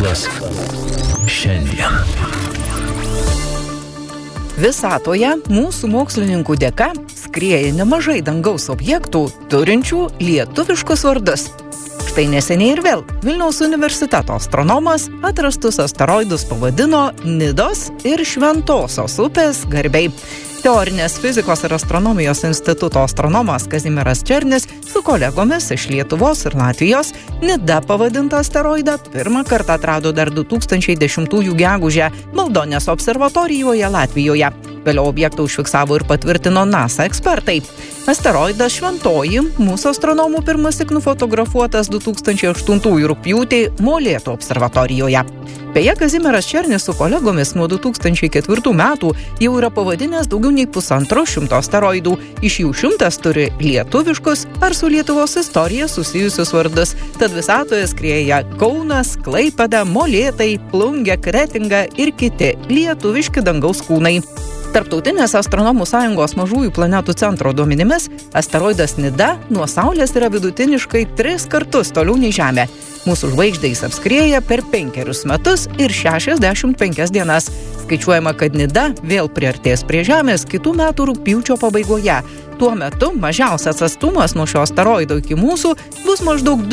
Mokslas šiandien. Visatoje mūsų mokslininkų dėka skrieja nemažai dangaus objektų, turinčių lietuviškus vardus. Štai neseniai ir vėl Vilniaus universiteto astronomas atrastus asteroidus pavadino Nidos ir Šventosios upės garbei. Teorinės fizikos ir astronomijos instituto astronomas Kazimieras Černis su kolegomis iš Lietuvos ir Latvijos Nida pavadintą asteroidą pirmą kartą atrado dar 2010 gegužę Maldonės observatorijoje Latvijoje. Vėliau objektą užfiksavo ir patvirtino NASA ekspertai. Asteroidas Šventoji mūsų astronomų pirmąsyk nufotografuotas 2008 rugpjūtį Molėtų observatorijoje. Beje, Kazimieras Černis su kolegomis nuo 2004 metų jau yra pavadinęs daugiau nei 150 asteroidų. Iš jų 100 turi lietuviškus ar su Lietuvos istorija susijusius vardus. Tad visatoje skrieja Kaunas, Klaipėda, Molėtai, Plungė, Kretinga ir kiti lietuviški dangaus kūnai. Tarptautinės astronomų sąjungos mažųjų planetų centro duomenimis, asteroidas Nida nuo Saulės yra vidutiniškai 3 kartus toliau nei Žemė. Mūsų žvaigždę jis apskrieja per 5 metus ir 65 dienas. Skaičiuojama, kad Nida vėl priartės prie Žemės kitų metų rugpjūčio pabaigoje. Tuo metu mažiausias atstumas nuo šio asteroido iki mūsų bus maždaug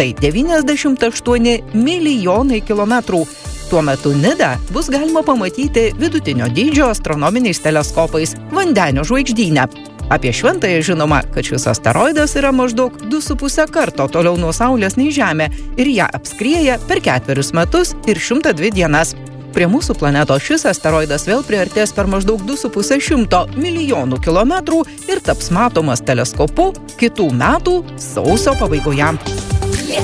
298 milijonai kilometrų. Tuo metu Nidą bus galima pamatyti vidutinio dydžio astronominiais teleskopais Vandenio žvaigždyne. Apie Šventąją žinoma, kad šis asteroidas yra maždaug 2,5 karto toliau nuo Saulės nei Žemė ir ją apskrieja per 4 metus ir 102 dienas. Prie mūsų planetos šis asteroidas vėl priartės per maždaug 2,5 milijonų kilometrų ir taps matomas teleskopu kitų metų sausio pabaigoje.